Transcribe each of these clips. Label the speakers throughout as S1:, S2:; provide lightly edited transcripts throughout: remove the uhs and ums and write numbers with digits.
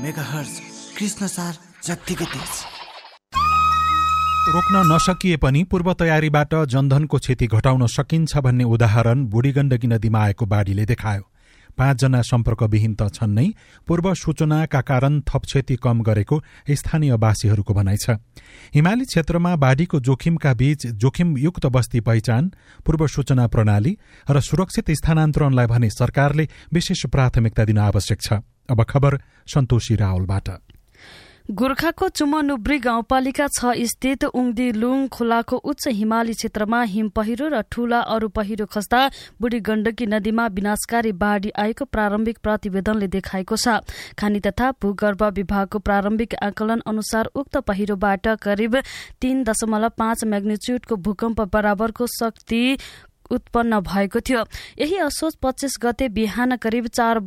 S1: Megahertz Krishnasar जत्तिकै तेज।
S2: रोक्न नसकिए पनि पूर्व तयारीबाट जनधनको क्षति घटाउन सकिन्छ भन्ने उदाहरण बुढी गण्डकी नदीमा आएको बाढीले देखायो। 5 जना सम्पर्कविहीन त छन् नै, पूर्व सूचनाका कारण थप क्षति कम गरेको स्थानीयवासीहरूको भनाइ छ। हिमाली क्षेत्रमा बाढीको जोखिमका बीच जोखिमयुक्त बस्ती पहिचान, पूर्व सूचना प्रणाली र सुरक्षित स्थानान्तरणलाई भने सरकारले विशेष प्राथमिकता दिन आवश्यक छ। अब खबर सन्तोषी रावलबाट।
S3: गोर्खाको चुमनुब्री गाउँपालिका 6 स्थित उङदीलुङ खोलाको उच्च हिमाली क्षेत्रमा हिम पहिरो र ठूला अरू पहिरो खस्दा बुढी गण्डकी नदीमा विनाशकारी बाढी आएको प्रारम्भिक प्रतिवेदनले देखाएको छ। खानी तथा भूगर्भ विभागको प्रारम्भिक आकलन अनुसार उक्त पहिरोबाट करिब 3.5 म्याग्निच्युडको भूकम्प बराबरको शक्ति उत्पन्न भएको थियो। यही असोज 25 गते बिहान करिब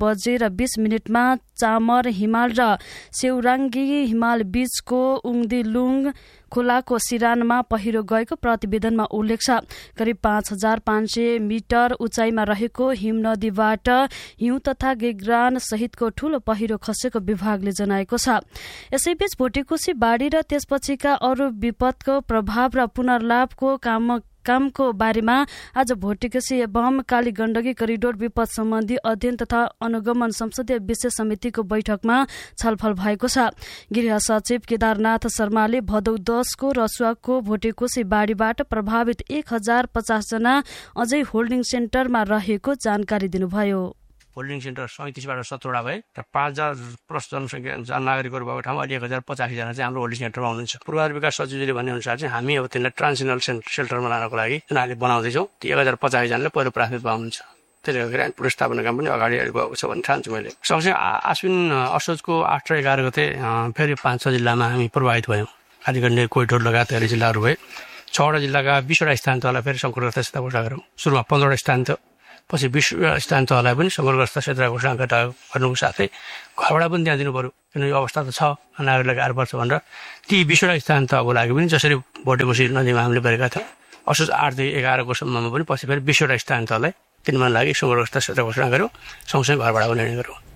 S3: 4:20 चामर हिमाल र सेउराङ्गी हिमाल बीचको उङदीलुङ खोलाको सिरानमा पहिरो गएको प्रतिवेदनमा उल्लेख छ। करिब 5500 मिटर उचाइमा रहेको हिम नदीबाट हिउँ तथा गेग्रान सहितको ठूलो पहिरो खसेको विभागले जनाएको छ। यसैबीच भोटेकोशी बाढी र त्यसपछिका अरू विपदको प्रभाव र पुनर्लाभको कामको बारेमा आज भोटेकोशी एवं काली गण्डकी करिडोर विपद सम्बन्धी अध्ययन तथा अनुगमन संसदीय विशेष समितिको बैठकमा छलफल भएको छ। गृह सचिव केदारनाथ शर्माले भदौ 10 को रसुवाको भोटेकोशी बाढीबाट प्रभावित 1050 जना अझै होल्डिङ सेन्टरमा रहेको जानकारी दिनुभयो।
S4: होल्डिङ सेन्टर 37बाट 17वटा भए र 5000 प्लस जनसङ्ख्या नागरिकहरू भएको ठाउँमा अहिले 1085 जना चाहिँ हाम्रो होल्डिङ सेन्टरमा हुनुहुन्छ। पूर्वाधार विकास सचिवले भने अनुसार चाहिँ हामी अब तिनीलाई ट्रान्जिसनल सेल्टरमा लानको लागि उनीहरूले बनाउँदैछौँ। ती 1085 जनाले पहिलो प्राथमिकता पाउनुहुन्छ। त्यसले गर्दाखेरि पुनर्स्थापना काम पनि अगाडि गएको छ भन्ने ठान्छु मैले। सँगसँगै आश्विन असोजको 8 र 11 गते फेरि 5-6 जिल्लामा हामी प्रभावित भयौँ। कालीगण्डकी कोइटोर लगायत धेरै जिल्लाहरू भए। 6वटा जिल्लाका 20वटा स्थान तहलाई फेरि सङ्कटग्रस्त क्षेत्र घोषणा गरौँ। सुरुमा 15वटा स्थान थियो, पछि 20 स्थान तहलाई पनि सङ्कटग्रस्त क्षेत्र घोषणा गर्नुको साथै घरबाट पनि त्यहाँ दिनु पर्यो। किनकि यो अवस्था त छ, नागरिकलाई गाह्रो पर्छ भनेर ती 20वटा स्थान तहको लागि पनि जसरी भोटेकोशी नदीमा हामीले गरेका थियौँ, असोज 8-11 को सम्ममा पनि पछि फेरि 20वटा स्थान तहलाई तिनमा लागि सङ्कटग्रस्त क्षेत्र घोषणा गऱ्यौँ। सँगसँगै घरबाट पनि निर्णय गऱ्यौँ।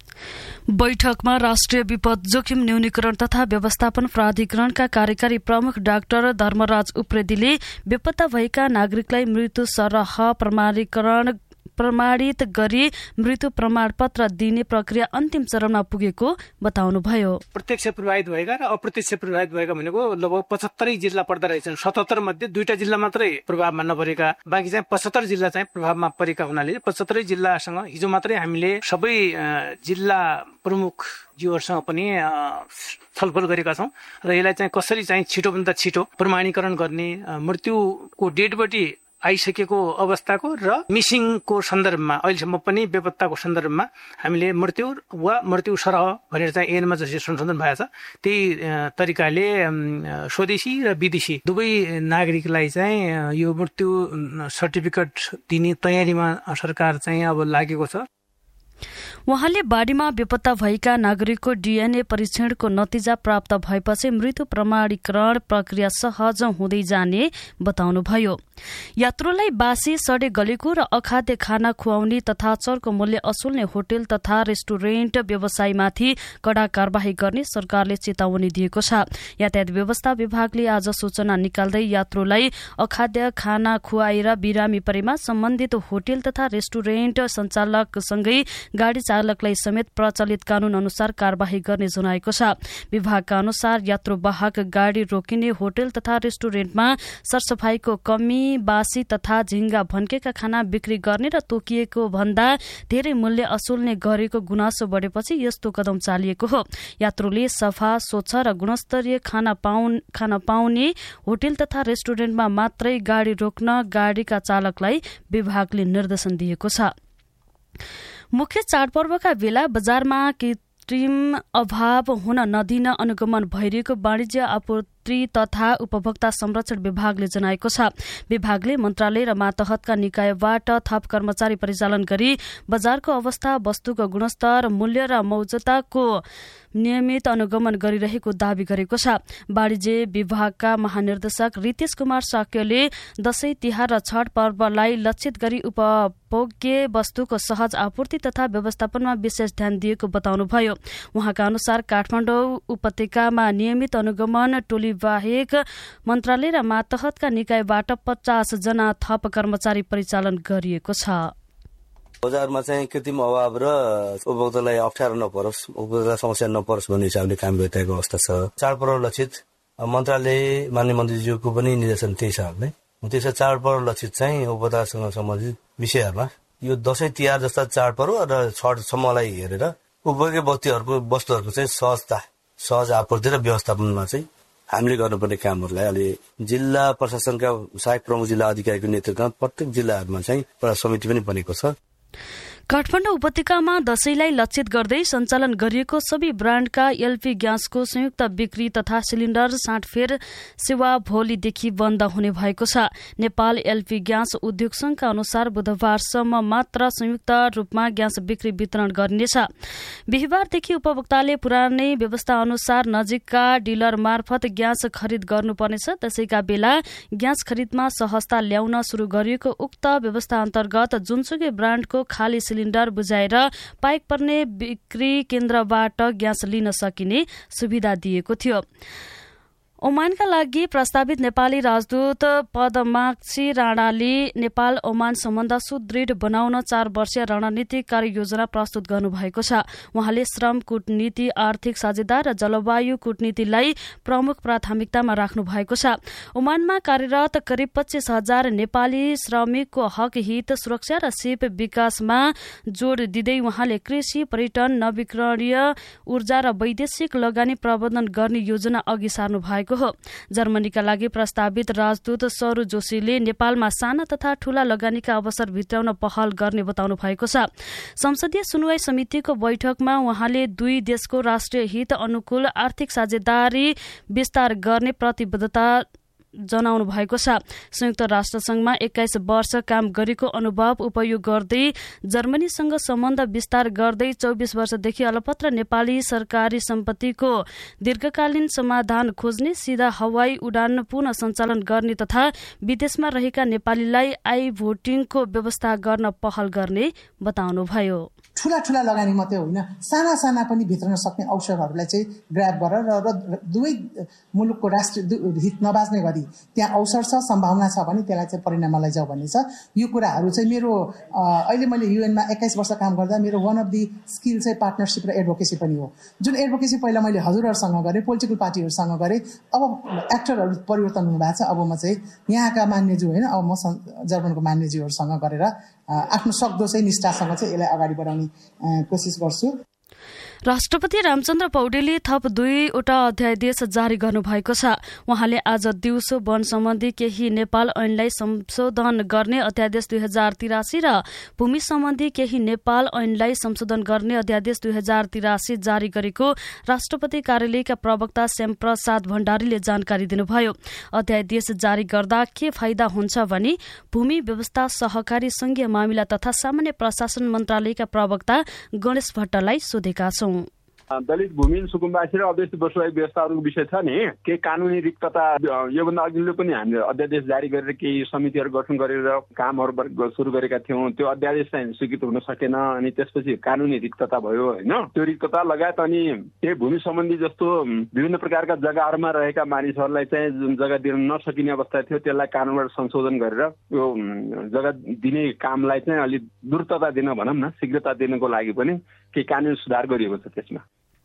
S3: बैठकमा राष्ट्रिय विपद जोखिम न्यूनीकरण तथा व्यवस्थापन प्राधिकरणका कार्यकारी प्रमुख डाक्टर धर्मराज उप्रेतीले बेपत्ता भएका नागरिकलाई मृत्यु सरह प्रमाणित गरी मृत्यु प्रमाणपत्र दिने प्रक्रिया अन्तिम चरणमा पुगेको बताउनुभयो।
S5: प्रत्यक्ष प्रभावित भएका र अप्रत्यक्ष प्रभावित भएका भनेको लगभग 75 जिल्ला पर्दा रहेछन्। 77 मध्ये 2टा जिल्ला मात्रै प्रभावमा नपरेका, बाँकी चाहिँ 75 जिल्ला चाहिँ प्रभावमा परेका हुनाले 75 जिल्लासँग हिजो मात्रै हामीले सबै जिल्ला प्रमुखज्यूहरूसँग पनि छलफल गरेका छौँ र यसलाई चाहिँ कसरी चाहिँ छिटोभन्दा छिटो प्रमाणीकरण गर्ने, मृत्युको डेडबडी आइसकेको अवस्थाको र मिसिङको सन्दर्भमा अहिलेसम्म पनि बेपत्ताको सन्दर्भमा हामीले मृत्यु वा मृत्यु सरह भनेर चाहिँ ऐनमा जसरी संशोधन भएको छ त्यही तरिकाले स्वदेशी र विदेशी दुवै नागरिकलाई चाहिँ यो मृत्यु सर्टिफिकेट दिने तयारीमा सरकार चाहिँ अब लागेको छ।
S3: उहाँले बाढीमा बेपत्ता भएका नागरिकको डीएनए परीक्षणको नतिजा प्राप्त भएपछि मृत्यु प्रमाणीकरण प्रक्रिया सहज हुँदै जाने बताउनुभयो। यात्रुलाई बासी सडे गलेको र अखाद्य खाना खुवाउने तथा चर्को मूल्य असुल्ने होटल तथा रेस्टुरेन्ट व्यवसायमाथि कड़ा कार्यवाही गर्ने सरकारले चेतावनी दिएको छ। यातायात व्यवस्था विभागले आज सूचना निकाल्दै यात्रुलाई अखाद्य खाना खुवाएर बिरामी परेमा सम्बन्धित होटल तथा रेस्टुरेन्ट सञ्चालकसँगै गाड़ी चालकलाई समेत प्रचलित कानून अनुसार कार्यवाही गर्ने जनाएको छ। विभागका अनुसार यात्रुवाहक गाड़ी रोकिने होटल तथा रेस्टुरेन्टमा सरसफाईको कमी, बासी तथा झिंगा भन्केका खाना बिक्री गर्ने र तोकिएको भन्दा धेरै मूल्य असुल्ने गरेको गुनासो बढेपछि यस्तो कदम चालिएको हो। यात्रुले सफा, स्वच्छ र गुणस्तरीय खाना पाउने होटल तथा रेस्टुरेन्टमा मात्रै गाड़ी रोक्न गाड़ीका चालकलाई विभागले निर्देशन दिएको छ। मुख्य चाडपर्वका बेला बजारमा कृत्रिम अभाव हुन नदिन अनुगमन भइरहेको वाणिज्य आपूर्ति बिक्री तथा उपभोक्ता संरक्षण विभागले जनाएको छ। विभागले मन्त्रालय र मातहतका निकायबाट थप कर्मचारी परिचालन गरी बजारको अवस्था, वस्तुको गुणस्तर, मूल्य र मौजताको नियमित अनुगमन गरिरहेको दावी गरेको छ। वाणिज्य विभागका महानिर्देशक रितेश कुमार साक्यले दशैं तिहार र छठ पर्वलाई लक्षित गरी उपभोग्य वस्तुको सहज आपूर्ति तथा व्यवस्थापनमा विशेष ध्यान दिएको बताउनुभयो। उहाँका अनुसार काठमाडौँ उपत्यकामा नियमित अनुगमन टोली बाहेक मन्त्रालय र मातहतका निकायबाट 50 जना थप कर्मचारी परिचालन गरिएको छ।
S6: बजारमा चाहिँ कृत्रिम अभाव र उपभोक्तालाई अप्ठ्यारो नपरोस्, उपभोक्ता समस्या नपरोस् भन्ने हिसाबले काम गरिरहेको अवस्था छ। चाडपर्व लक्षित मन्त्रालय माननीय मन्त्रीज्यूको पनि निर्देशन त्यही छ नै। त्यसै चाडपर्व लक्षित चाहिँ उपभोक्तासँग सम्बन्धित विषयहरूमा यो दशैं तिहार जस्ता चाडपर्व र छठसम्मलाई हेरेर उपभोग्य वस्तुहरूको चाहिँ सहज आपूर्ति र व्यवस्थापनमा चाहिँ हामीले गर्नुपर्ने कामहरूलाई अहिले जिल्ला प्रशासनका सहायक प्रमुख जिल्ला अधिकारीको नेतृत्वमा प्रत्येक जिल्लाहरूमा चाहिँ एउटा समिति पनि बनेको छ।
S3: काठमाडौँ उपत्यकामा दशैंलाई लक्षित गर्दै सञ्चालन गरिएको सबै ब्राण्डका एलपी ग्यासको संयुक्त बिक्री तथा सिलिण्डर साँटफेर सेवा भोलिदेखि बन्द हुने भएको छ। नेपाल एलपी ग्यास उद्योग संघका अनुसार बुधबारसम्म मात्र संयुक्त रूपमा ग्यास बिक्री वितरण गरिनेछ। बिहिबारदेखि उपभोक्ताले पुरानै व्यवस्था अनुसार नजिकका डिलर मार्फत ग्यास खरिद गर्नुपर्नेछ। त्यसैका बेला ग्यास खरिदमा सहजता ल्याउन शुरू गरिएको उक्त व्यवस्था अन्तर्गत जुनसुकै ब्राण्डको खाली सिलिण्डर बुझाएर पाइक पर्ने बिक्री केन्द्रबाट ग्यास लिन सकिने सुविधा दिएको थियो। ओमानका लागि प्रस्तावित नेपाली राजदूत पदमाक्षी राणाले नेपाल ओमान सम्बन्ध सुदृढ बनाउन 4 वर्षीय रणनीतिक कार्ययोजना प्रस्तुत गर्नुभएको छ। उहाँले श्रम कूटनीति, आर्थिक साझेदार र जलवायु कूटनीतिलाई प्रमुख प्राथमिकतामा राख्नु भएको छ। ओमानमा कार्यरत करिब 25,000 नेपाली श्रमिकको हक, हित, सुरक्षा र सिप विकासमा जोड़ दिँदै उहाँले कृषि, पर्यटन, नवीकरणीय ऊर्जा र वैदेशिक लगानी प्रबन्धन गर्ने योजना अघि सार्नु भएको हो। जर्मनीका लागि प्रस्तावित राजदूत सरू जोशीले नेपालमा साना तथा ठूला लगानीका अवसर भित्राउन पहल गर्ने बताउनु भएको छ। संसदीय सुनवाई समितिको बैठकमा उहाँले दुई देशको राष्ट्रिय हित अनुकूल आर्थिक साझेदारी विस्तार गर्ने प्रतिबद्धता जनाउनु भएको छ। संयुक्त राष्ट्र संघमा 21 वर्ष काम गरेको अनुभव उपयोग गर्दै जर्मनीसँग सम्बन्ध विस्तार गर्दै 24 वर्षदेखि अलपत्र नेपाली सरकारी सम्पत्तिको दीर्घकालीन समाधान खोज्ने, सीधा हवाई उडान पुनः सञ्चालन गर्ने तथा विदेशमा रहेका नेपालीलाई आई भोटिङको व्यवस्था गर्न पहल गर्ने बताउनुभयो।
S7: ठूला लगानी मात्रै होइन, साना पनि भित्रन सक्ने अवसरहरूलाई चाहिँ ग्राब गरेर र दुवै मुलुकको राष्ट्रिय हित नबाच्ने गरी त्यहाँ अवसर छ, सम्भावना छ भने त्यसलाई चाहिँ परिणाममा लैजाऊ भन्ने छ। यो कुराहरू चाहिँ मेरो अहिले मैले युएनमा 21 वर्ष काम गर्दा मेरो वान अफ दि स्किल चाहिँ पार्टनरसिप र एडभोकेसी पनि हो। जुन एडभोकेसी पहिला मैले हजुरहरूसँग गरेँ, पोलिटिकल पार्टीहरूसँग गरेँ, अब एक्टरहरू परिवर्तन हुनुभएको छ। अब म चाहिँ यहाँका मान्यज्यू होइन, अब म जर्मनको मान्यज्यूहरूसँग गरेर आफ्नो सक्दो चाहिँ निष्ठासँग चाहिँ यसलाई अगाडि बढाउने कोसिस गर्छु।
S3: राष्ट्रपति रामचन्द्र पौडेलले थप 2वटा अध्यादेश जारी गर्नुभएको छ। उहाँले आज दिउँसो वन सम्बन्धी केही नेपाल ऐनलाई संशोधन गर्ने अध्यादेश 2083 र भूमि सम्बन्धी केही नेपाल ऐनलाई संशोधन गर्ने अध्यादेश 2083 जारी गरेको राष्ट्रपति कार्यालयका प्रवक्ता श्यामप्रसाद भण्डारीले जानकारी दिनुभयो। अध्यादेश जारी गर्दा के फाइदा हुन्छ भने भूमि व्यवस्था, सहकारी, संघीय मामिला तथा सामान्य प्रशासन मन्त्रालयका प्रवक्ता गणेश भट्टलाई सोधेका छौं।
S8: दलित भूमिहीन सुकुम्बासी र अवैध बसोबासी व्यवस्थाहरूको विषय छ नि, केही कानुनी रिक्तता योभन्दा अघिल्लो पनि हामीले अध्यादेश जारी गरेर केही समितिहरू गठन गरेर कामहरू सुरु गरेका थियौँ। त्यो अध्यादेश चाहिँ स्वीकृत हुन सकेन, अनि त्यसपछि कानुनी रिक्तता भयो होइन। त्यो रिक्तता लगायत अनि त्यही भूमि सम्बन्धी जस्तो विभिन्न प्रकारका जग्गाहरूमा रहेका मानिसहरूलाई चाहिँ जुन जग्गा दिन नसकिने अवस्था थियो त्यसलाई कानुनबाट संशोधन गरेर यो जग्गा दिने कामलाई चाहिँ अलिक द्रुतता दिन, भनौँ न शीघ्रता दिनको लागि पनि केही कानुनी सुधार गरिएको छ। त्यसमा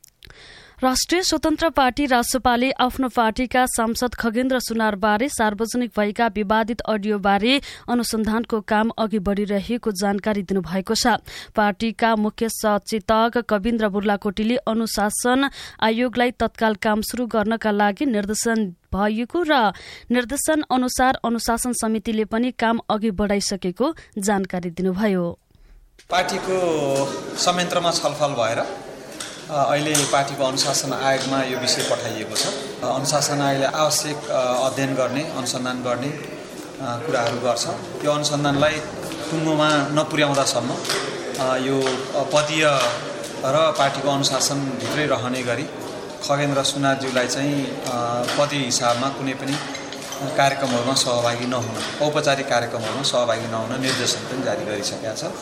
S3: राष्ट्रिय स्वतन्त्र पार्टी रासपाले आफ्नो पार्टीका सांसद खगेन्द्र सुनारबारे सार्वजनिक भएका विवादित अडियोबारे अनुसन्धानको काम अघि बढ़िरहेको जानकारी दिनुभएको छ। पार्टीका मुख्य सचेतक कविन्द्र बुर्लाकोटीले अनुशासन आयोगलाई तत्काल काम शुरू गर्नका लागि निर्देशन भएको र निर्देशन अनुसार अनुशासन समितिले पनि काम अघि बढ़ाइसकेको जानकारी दिनुभयो।
S9: पार्टीको संयन्त्रमा छलफल भएर अहिले पार्टीको अनुशासन आयोगमा यो विषय पठाइएको छ। अनुशासन आयोगले आवश्यक अध्ययन गर्ने, अनुसन्धान गर्ने कुराहरू गर्छ। त्यो अनुसन्धानलाई टुङ्गोमा नपुर्याउँदासम्म यो पदीय र पार्टीको अनुशासनभित्रै रहने गरी खगेन्द्र सुनारज्यूलाई चाहिँ पदीय हिसाबमा कुनै पनि कार्यक्रमहरूमा सहभागी नहुन, औपचारिक कार्यक्रमहरूमा सहभागी नहुन निर्देशन पनि जारी गरिसकेका छ।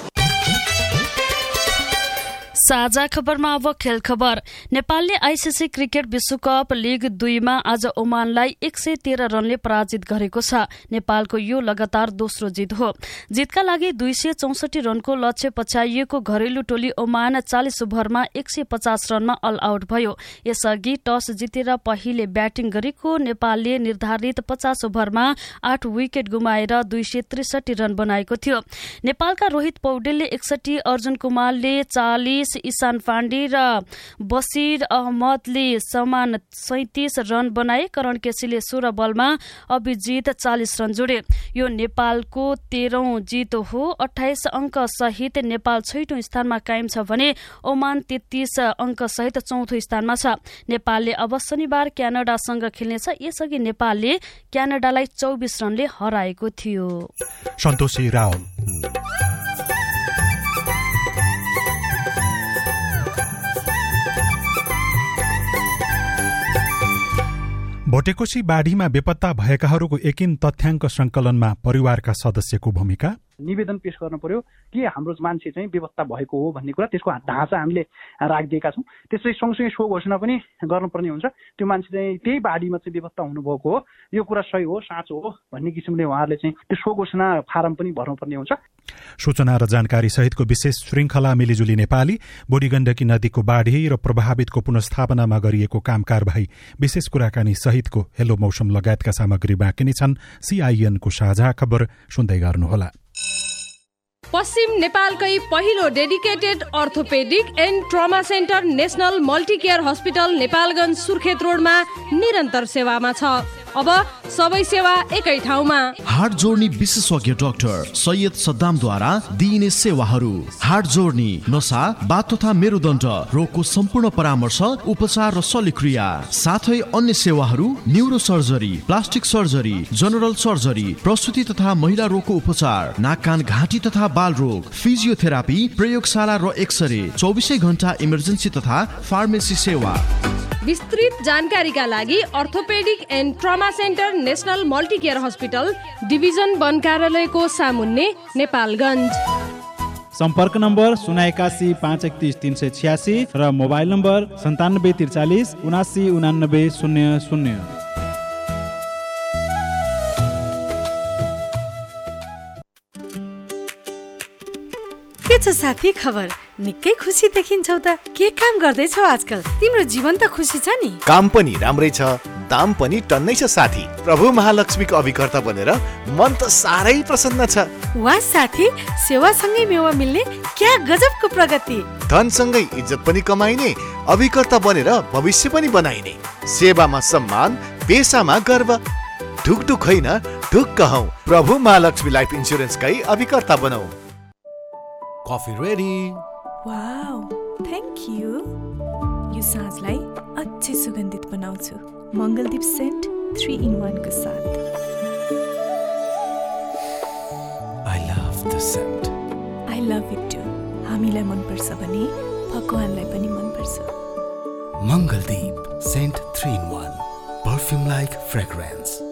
S3: साझा खबरमा अब खेल खबर। नेपालले आईसीसी क्रिकेट विश्वकप लीग 2 मा आज ओमानलाई 113 रनले पराजित गरेको छ। नेपालको यो लगातार दोस्रो जित हो। जितका लागि 264 रनको लक्ष्य पछ्याइएको घरेलु टोली ओमान 40 ओभरमा 150 रनमा अल आउट भयो। यसअघि टस जितेर पहिले ब्याटिङ गरेको नेपालले निर्धारित 50 ओभरमा 8 विकेट गुमाएर 263 रन बनाएको थियो। नेपालका रोहित पौडेलले 61, अर्जुन कुमारले 40, इशान पाण्डे र बसिर अहमदले समान 37 रन बनाए। करण केसीले 16 बलमा अभिजित 40 रन जोडे। यो नेपालको 13औं जित हो। 28 अङ्क सहित नेपाल 6औं स्थानमा कायम छ भने ओमान 33 अङ्क सहित 4थो स्थानमा छ। नेपालले अब शनिबार क्यानाडासँग खेल्नेछ। यसअघि नेपालले क्यानाडालाई 24 रनले हराएको थियो।
S2: सन्तोषी रावल। भोटेकोशी बाढीमा बेपत्ता भएकाहरूको एकिन तथ्याङ्क संकलनमा परिवारका सदस्यको भूमिका।
S10: निवेदन पेश गर्न पर्यो कि हाम्रो मान्छे चाहिँ बेपत्ता भएको हो भन्ने कुरा, त्यसको ढाँचा हामीले राखिदिएका छौँ। त्यसै सँगसँगै सो घोषणा पनि गर्नुपर्ने हुन्छ। त्यो मान्छे चाहिँ त्यही बाढीमा चाहिँ बेपत्ता हुनुभएको हो, यो कुरा सही हो, साँचो हो भन्ने किसिमले उहाँहरूले चाहिँ त्यो सो घोषणा फारम पनि भर्नुपर्ने हुन्छ।
S2: सूचना र जानकारी सहितको विशेष श्रृङ्खला मिलिजुली नेपाली बुढीगण्डकी नदीको बाढी र प्रभावितको पुनर्स्थापनामा गरिएको काम कारबाही, विशेष कुराकानी सहितको हेलो मौसम लगायतका सामग्री बाँकी नै छन्। सीआईएनको साझा खबर सुन्दै गर्नुहोला।
S11: पश्चिम नेपालकै पहिलो dedicated orthopaedic and trauma centre national मल्टिकेयर hospital Nepalgunj Surkhet रोडमा निरन्तर सेवामा छ। अब सबै सेवा एकै ठाउँमा।
S12: हार्ट जोड्ने विशेषज्ञ डाक्टर सैयद सद्दामद्वारा दिइने सेवाहरू: हार्ट जोड्ने, नसा, बाथ तथा मेरुदण्ड रोगको सम्पूर्ण परामर्श, उपचार र शल्यक्रिया, साथै अन्य सेवाहरू neuro surgery, plastic surgery, general surgery, प्रसुति तथा महिला रोगको उपचार, नाक कान घाँटी तथा बाल रोग, फिजियोथेरापी, प्रयोगशाला र एक्सरे, 24 घण्टा इमर्जेन्सी तथा फार्मेसी सेवा।
S11: विस्तृत जानकारीका लागि orthopaedic and trauma centre national मल्टिकेयर hospital, division 1 कार्यालयको सामुन्ने, नेपालगञ्ज।
S13: सम्पर्क नम्बर 081 531 386 र मोबाइल नम्बर 9743 79 89 00।
S14: के छ साथी खबर? निकै खुसी देखिन्छौ त। के काम गर्दैछौ आजकल? तिम्रो जीवन त खुसी छ नि?
S15: काम पनि राम्रै छ, दाम पनि टन्नै छ साथी। प्रभु महालक्ष्मीको अभिकर्ता बनेर मन त साह्रै प्रसन्न छ।
S14: वाह साथी, सेवासँगै मेवा मिल्ने क्या गजबको प्रगति।
S15: धनसँगै इज्जत पनि कमाइने, अभिकर्ता बनेर भविष्य पनि बनाइने। सेवामा सम्मान, पेशामा गर्व। ढुकढुक होइन, ढुक्क हौ। प्रभु महालक्ष्मी लाइफ इन्स्योरेन्सकै अभिकर्ता बनौ।
S12: Coffee ready.
S16: Wow, thank you. यो साँझलाई अझै सुगन्धित बनाउँछु मङ्गलदीप सेन्ट 3-in-1 को साथ।
S12: I love the scent.
S16: I love it too. हामीलाई मन पर्छ भने भगवानलाई पनि मन पर्छ।
S12: मङ्गलदीप saint 3-in-1, perfume like fragrance.